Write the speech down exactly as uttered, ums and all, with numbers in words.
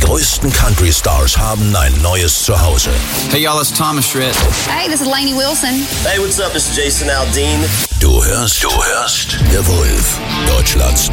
größten Country-Stars haben ein neues Zuhause. Hey y'all, it's Thomas Rhett. Hey, this is Lainey Wilson. Hey, what's up? It's Jason Aldean. Du hörst, du hörst The Wolf, Deutschlands